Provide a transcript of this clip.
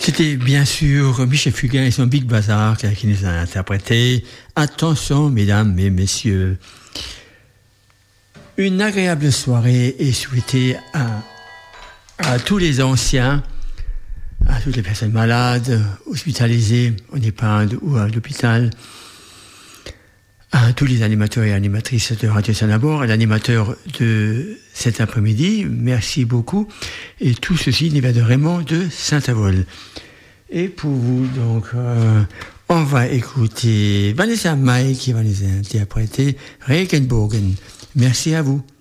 C'était bien sûr Michel Fugain et son Big Bazar qui nous a interprété. Attention, mesdames et messieurs. Une agréable soirée est souhaitée à tous les anciens, à toutes les personnes malades, hospitalisées en EHPAD ou à l'hôpital, à tous les animateurs et animatrices de Radio Saint-Labor, à l'animateur de cet après-midi, merci beaucoup. Et tout ceci vient de Raymond de Saint-Avold. Et pour vous, donc, on va écouter Vanessa Mai qui va nous interpréter Regenbogen. Merci à vous.